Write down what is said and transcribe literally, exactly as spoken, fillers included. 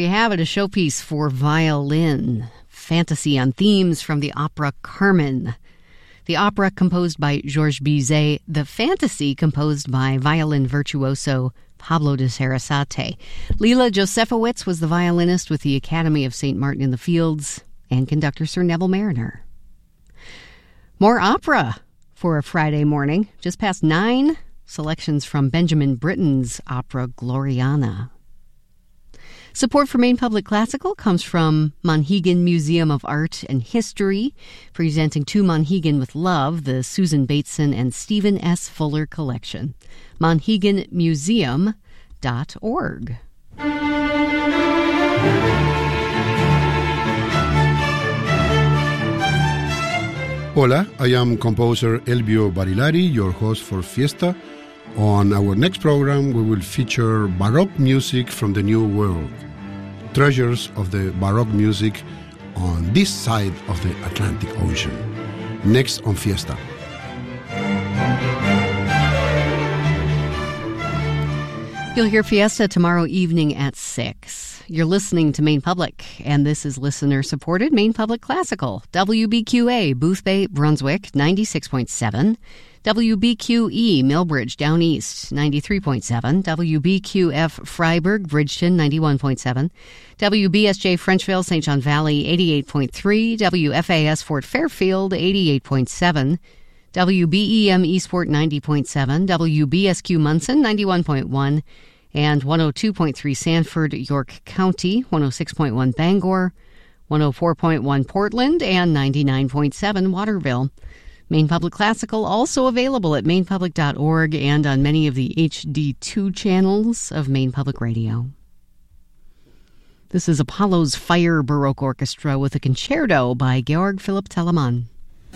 you have it, a showpiece for violin, fantasy on themes from the opera Carmen. The opera composed by Georges Bizet, the fantasy composed by violin virtuoso Pablo de Sarasate. Leela Josefowicz was the violinist with the Academy of Saint Martin in the Fields, and conductor Sir Neville Mariner. More opera for a Friday morning. Just past nine, selections from Benjamin Britten's opera Gloriana. Support for Maine Public Classical comes from Monhegan Museum of Art and History, presenting To Monhegan with Love, the Susan Bateson and Stephen S. Fuller collection. monhegan museum dot org. Hola, I am composer Elvio Barilari, your host for Fiesta. On our next program, we will feature Baroque music from the New World, treasures of the Baroque music on this side of the Atlantic Ocean. Next on Fiesta. You'll hear Fiesta tomorrow evening at six. You're listening to Maine Public, and this is listener-supported Maine Public Classical. W B Q A, Boothbay, Brunswick, ninety-six point seven. W B Q E, Millbridge, Down East, ninety-three point seven. W B Q F, Freiburg, Bridgeton, ninety-one point seven. W B S J, Frenchville, Saint John Valley, eighty-eight point three. W F A S, Fort Fairfield, eighty-eight point seven. W B E M, Eastport, ninety point seven. W B S Q, Munson, ninety-one point one. And one oh two point three, Sanford, York County, one oh six point one, Bangor, one oh four point one, Portland, and ninety-nine point seven, Waterville. Maine Public Classical also available at maine public dot org and on many of the H D two channels of Maine Public Radio. This is Apollo's Fire Baroque Orchestra with a concerto by Georg Philipp Telemann.